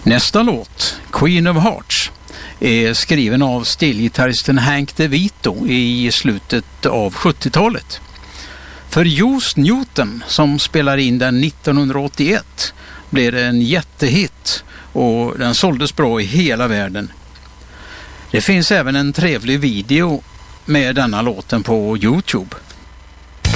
Nästa låt, Queen of Hearts, är skriven av stilgitarristen Hank DeVito i slutet av 70-talet. För Just Newton, som spelar in den 1981, blev det en jättehit och den såldes bra i hela världen. Det finns även en trevlig video med denna låten på YouTube.